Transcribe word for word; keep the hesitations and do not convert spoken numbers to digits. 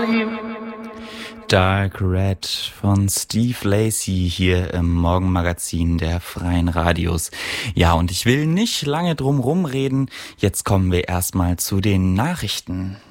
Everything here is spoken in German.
Dark Red von Steve Lacy hier im Morgenmagazin der Freien Radios. Ja, und ich will nicht lange drum rumreden. Jetzt kommen wir erstmal zu den Nachrichten.